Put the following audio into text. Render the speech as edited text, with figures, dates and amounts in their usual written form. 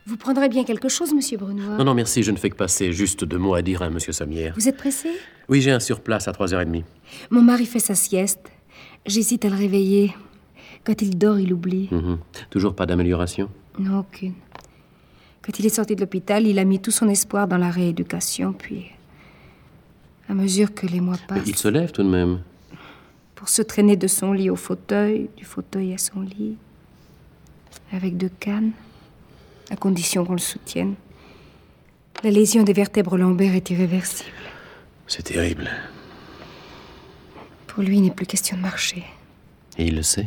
Vous prendrez bien quelque chose, monsieur Brunois? Non, merci, je ne fais que passer. Juste 2 mots à dire à monsieur Sommière. Vous êtes pressé? Oui, j'ai un surplace à 3h30. Mon mari fait sa sieste. J'hésite à le réveiller. Quand il dort, il oublie. Toujours pas d'amélioration? Non, aucune. Quand il est sorti de l'hôpital, il a mis tout son espoir dans la rééducation, puis... à mesure que les mois passent... Mais il se lève tout de même. Pour se traîner de son lit au fauteuil, du fauteuil à son lit, avec 2 cannes, à condition qu'on le soutienne. La lésion des vertèbres lombaires est irréversible. C'est terrible. Pour lui, il n'est plus question de marcher. Et il le sait?